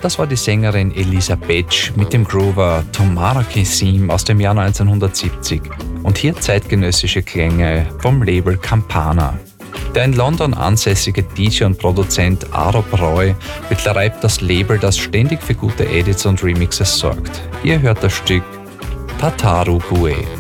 Das war die Sängerin Elisa Betsch mit dem Groover Tomorrow Theme aus dem Jahr 1970 und hier zeitgenössische Klänge vom Label Campana. Der in London ansässige DJ und Produzent Arup Roy betreibt das Label, das ständig für gute Edits und Remixes sorgt. Ihr hört das Stück Tataru Gue.